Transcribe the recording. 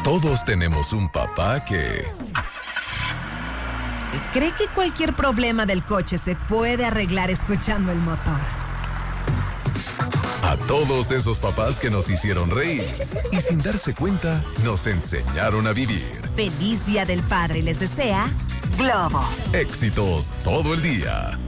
Todos tenemos un papá que cree que cualquier problema del coche se puede arreglar escuchando el motor. A todos esos papás que nos hicieron reír y sin darse cuenta nos enseñaron a vivir. Feliz Día del Padre les desea Globo. Éxitos todo el día.